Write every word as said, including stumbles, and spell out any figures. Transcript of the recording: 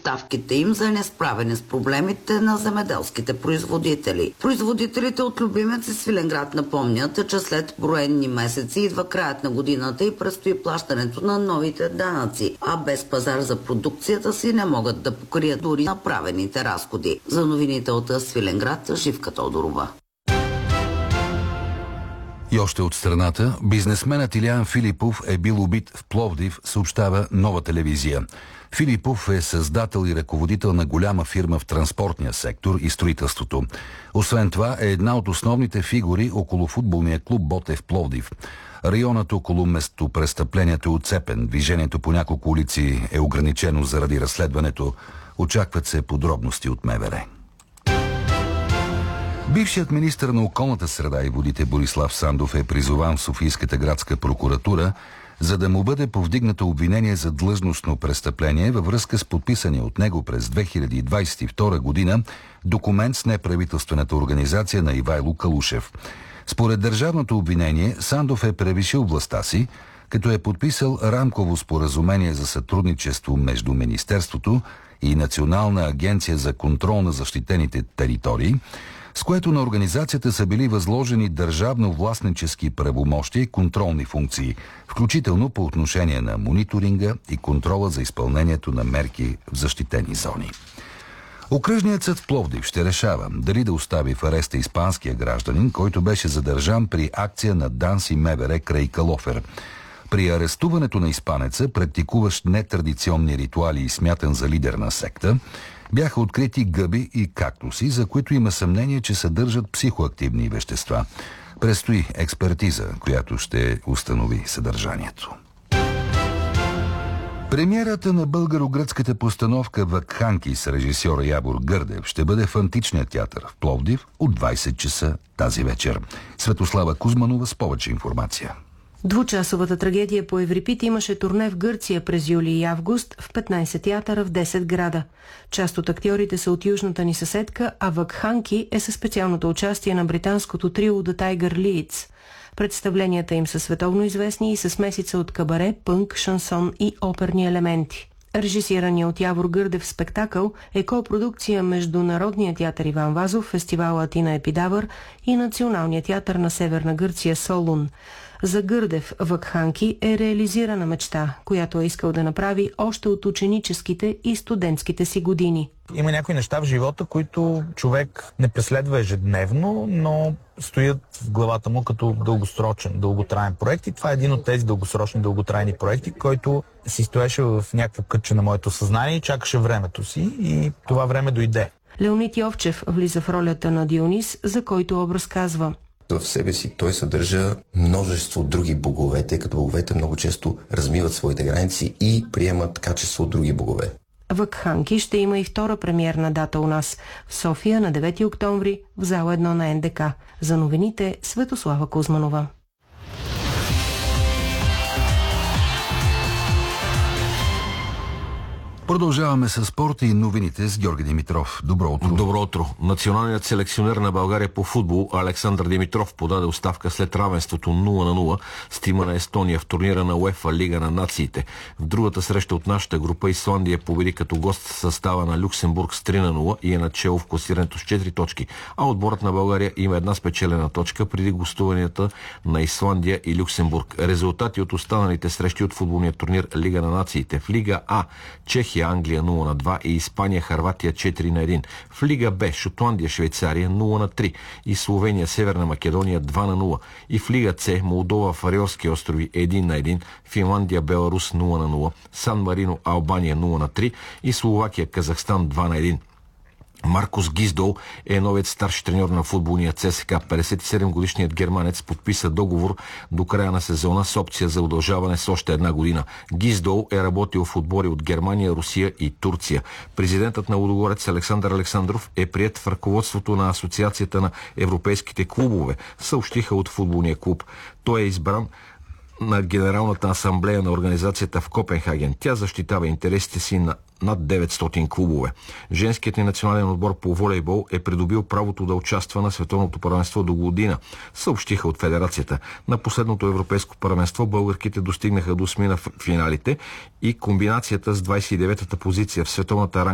доставките им за несправяне с проблемите на земеделските производители. Производителите от любимец и Свиленград напомнят, че след броени месеци идва краят на годината и предстои плащането на новите данъци, а без пазар за продукцията си не могат да покрият дори направените разходи. За новините от Свиленград, Живка Тодорова. И още от страната, бизнесменът Илиян Филипов е бил убит в Пловдив, съобщава Нова телевизия. Филипов е създател и ръководител на голяма фирма в транспортния сектор и строителството. Освен това е една от основните фигури около футболния клуб Ботев Пловдив. Районът около местопрестъплението е отцепен. Движението по няколко улици е ограничено заради разследването. Очакват се подробности от МВР. Бившият министър на околната среда и водите Борислав Сандов е призован в Софийската градска прокуратура, за да му бъде повдигнато обвинение за длъжностно престъпление във връзка с подписания от него през две хиляди двадесет и втора година документ с неправителствената организация на Ивайло Калушев. Според държавното обвинение, Сандов е превишил властта си, като е подписал рамково споразумение за сътрудничество между Министерството и Национална агенция за контрол на защитените територии, с което на организацията са били възложени държавно-властнически правомощия и контролни функции, включително по отношение на мониторинга и контрола за изпълнението на мерки в защитени зони. Окръжният съд в Пловдив ще решава дали да остави в ареста испанския гражданин, който беше задържан при акция на ДАНС и МВР край Калофер. При арестуването на испанеца, практикуващ нетрадиционни ритуали и смятан за лидер на секта, бяха открити гъби и кактуси, за които има съмнение, че съдържат психоактивни вещества. Предстои експертиза, която ще установи съдържанието. Премиерата на българо-гръцката постановка Вакханки с режисьора Явор Гърдев ще бъде в Античния театър в Пловдив от двадесет часа тази вечер. Светослава Кузманова с повече информация. Двучасовата трагедия по Еврипид имаше турне в Гърция през юли и август в петнадесет театъра в десет града. Част от актьорите са от южната ни съседка, а Вакханки е със специалното участие на британското трио The Tiger Leads. Представленията им са световно известни и са смесица от кабаре, пънк, шансон и оперни елементи. Режисираният от Явор Гърдев спектакъл е копродукция между Народния театър Иван Вазов, фестивала Атина Епидавър и Националния театър на Северна Гърция Солун. За Гърдев Вакханки е реализирана мечта, която е искал да направи още от ученическите и студентските си години. Има някои неща в живота, които човек не преследва ежедневно, но стоят в главата му като дългосрочен, дълготраен проект. И това е един от тези дългосрочни, дълготрайни проекти, който си стоеше в някакво кътче на моето съзнание и чакаше времето си, и това време дойде. Леонид Йовчев влиза в ролята на Дионис, за който образ казва: в себе си той съдържа множество други богове, тъй като боговете много често размиват своите граници и приемат качество от други богове. Вакханки ще има и втора премиерна дата у нас в София на девети октомври в зала едно на Ен Де Ка. За новините Светослава Кузманова. Продължаваме с спорта и новините с Георги Димитров. Добро утро. Добро утро. Националният селекционер на България по футбол Александър Димитров подаде оставка след равенството нула на нула с тима на Естония в турнира на УЕФА Лига на нациите. В другата среща от нашата група Исландия победи като гост в състава на Люксембург с три на нула и е начело в класирането с четири точки, а отборът на България има една спечелена точка преди гостуванията на Исландия и Люксембург. Резултати от останалите срещи от футболния турнир Лига на нациите. В Лига А Чехия Англия нула на два и Испания Хърватия четири на едно. В Лига Б Шотландия Швейцария нула на три и Словения Северна Македония два на нула. И в Лига С Молдова Фариорски острови едно на едно, Финландия Беларус нула на нула, Сан Марино Албания нула на три и Словакия Казахстан два на едно. Маркус Гиздол е новият старши треньор на футболния ЦСКА. петдесет и седем годишният германец подписа договор до края на сезона с опция за удължаване с още една година. Гиздол е работил в отбори от Германия, Русия и Турция. Президентът на Лудогорец Александър Александров е приет в ръководството на Асоциацията на европейските клубове, съобщиха от футболния клуб. Той е избран на Генералната асамблея на организацията в Копенхаген. Тя защитава интересите си на над деветстотин клубове. Женският ни национален отбор по волейбол е придобил правото да участва на световното първенство до година, съобщиха от федерацията. На последното европейско първенство българките достигнаха до осми на финалите и комбинацията с двадесет и деветата позиция в световната ранг